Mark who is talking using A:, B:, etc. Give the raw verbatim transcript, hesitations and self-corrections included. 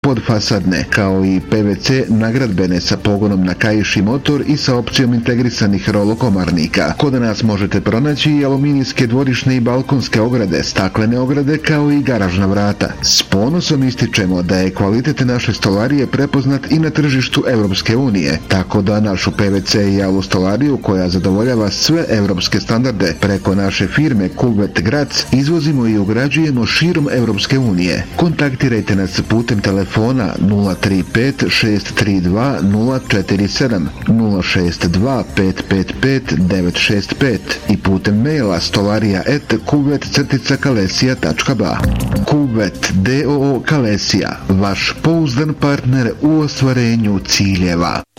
A: podfasadne, kao i P V C nagradbene sa pogonom na kaiš i motor i sa opcijom integrisanih rolokomarnika. Kod nas možete pronaći i aluminijske dvorišne i balkonske ograde, staklene ograde kao i garažna vrata. S ponosom ističemo da je kvalitet naše stolarije prepoznat i na tržištu Europske unije, tako da našu P V C i alu stolariju koja zadovoljava sve europske standarde preko naše firme Kulvet Grac izvozimo i ugrađujemo širom Europske unije. Kontaktirajte nas putem telefona nula tri pet šest tri dva nula četiri sedam, nula šest dva pet pet pet devet šest pet i putem maila stolarija et kulvet kalesija tačka ba. Kulvet d o o Kalesija, vaš pouzdan partner u ostvarenju ciljeva.